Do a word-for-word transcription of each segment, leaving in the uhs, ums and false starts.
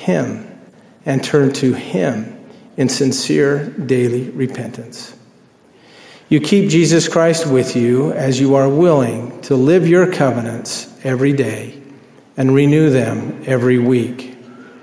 Him and turn to Him in sincere daily repentance. You keep Jesus Christ with you as you are willing to live your covenants every day and renew them every week.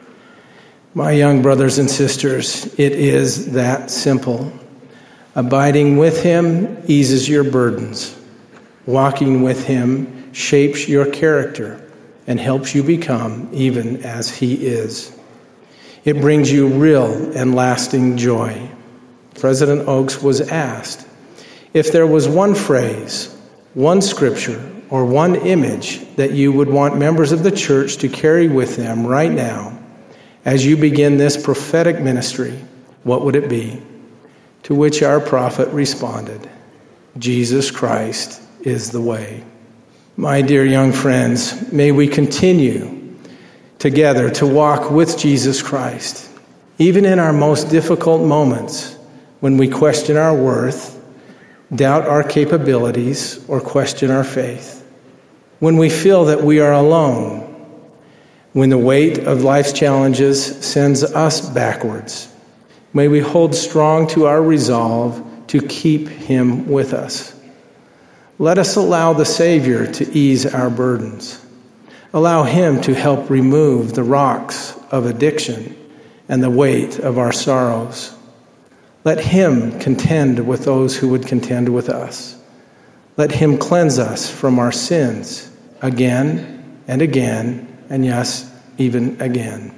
My young brothers and sisters, it is that simple. Abiding with Him eases your burdens. Walking with Him shapes your character and helps you become even as He is. It brings you real and lasting joy. President Oaks was asked if there was one phrase, one scripture, or one image that you would want members of the church to carry with them right now as you begin this prophetic ministry, what would it be? To which our prophet responded, Jesus Christ is the way. My dear young friends, may we continue together to walk with Jesus Christ, even in our most difficult moments when we question our worth, doubt our capabilities, or question our faith. When we feel that we are alone, when the weight of life's challenges sends us backwards, may we hold strong to our resolve to keep Him with us. Let us allow the Savior to ease our burdens. Allow Him to help remove the rocks of addiction and the weight of our sorrows. Let Him contend with those who would contend with us. Let Him cleanse us from our sins again and again, and yes, even again.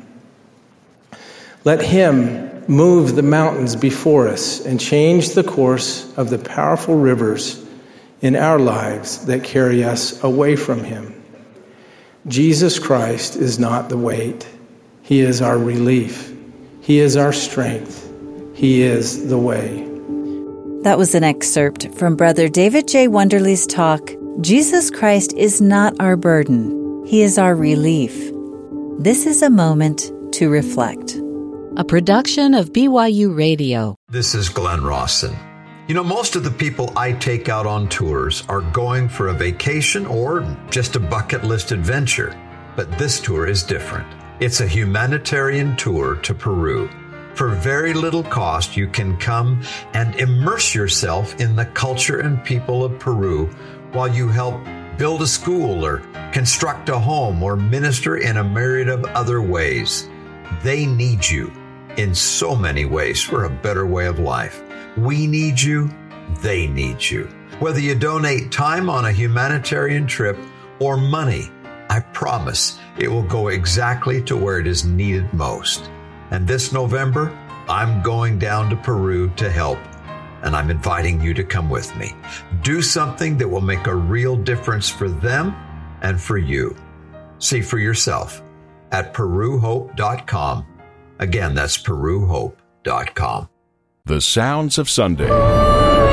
Let Him move the mountains before us and change the course of the powerful rivers in our lives that carry us away from Him. Jesus Christ is not the weight. He is our relief. He is our strength. He is the way. That was an excerpt from Brother David J. Wonderly's talk, Jesus Christ is not our burden. He is our relief. This is a moment to reflect. A production of B Y U Radio. This is Glenn Rawson. You know, most of the people I take out on tours are going for a vacation or just a bucket list adventure. But this tour is different. It's a humanitarian tour to Peru. For very little cost, you can come and immerse yourself in the culture and people of Peru while you help build a school or construct a home or minister in a myriad of other ways. They need you in so many ways for a better way of life. We need you. They need you. Whether you donate time on a humanitarian trip or money, I promise it will go exactly to where it is needed most. And this November, I'm going down to Peru to help, and I'm inviting you to come with me. Do something that will make a real difference for them and for you. See for yourself at peru hope dot com. Again, that's peru hope dot com. The Sounds of Sunday.